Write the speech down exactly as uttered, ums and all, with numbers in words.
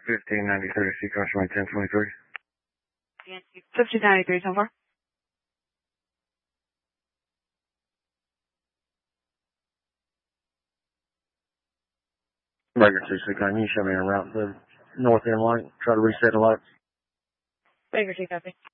fifteen ninety-three, C Customer ten twenty-three. fifteen ninety-three, so far. Baker two six nine, you show me a route to the north end light. Try to reset the lights. Baker two, copy.